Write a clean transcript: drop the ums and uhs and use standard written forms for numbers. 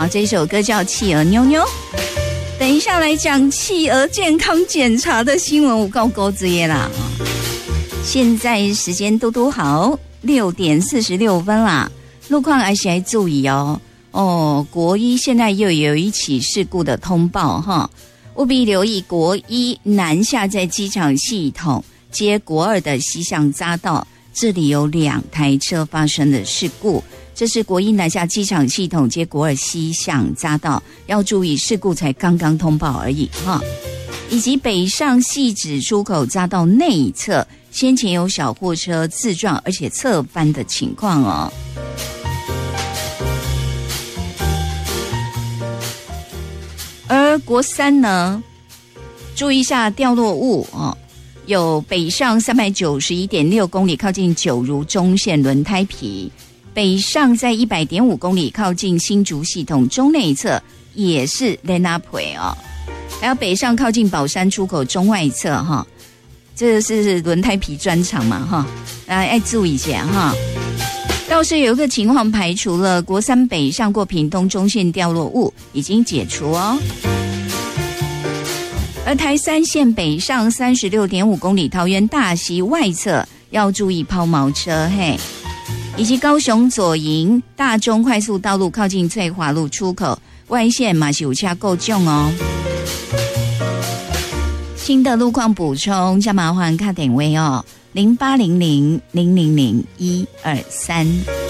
好，这首歌叫《企鹅妞妞》。等一下来讲企鹅健康检查的新闻，我告钩子耶啦。现在时间都好，6点46分啦。路况还是要注意哦。国一现在又有一起事故的通报哈，务必留意国一南下在机场系统接国2的西向匝道，这里有2台车发生的事故。这是国一南下机场系统接国2西向匝道，要注意事故才刚刚通报而已哈。以及北上汐止出口匝道内侧，先前有小货车自撞而且侧翻的情况哦。而国3呢，注意一下掉落物哦，有北上391.6公里靠近九如中线轮胎皮，北上在100.5公里靠近新竹系统中内侧也是在那腿哦，还有北上靠近宝山出口中外侧哈，这是轮胎皮专场嘛哈，要注意一下哈。倒是有一个情况排除了，国3北上过屏东中线掉落物已经解除哦。而台3线北上36.5公里桃园大溪外侧要注意抛锚车嘿，以及高雄左营大中快速道路靠近翠华路出口外线嘛是有车够重哦。新的路况补充，加麻烦卡点位哦，0800000123。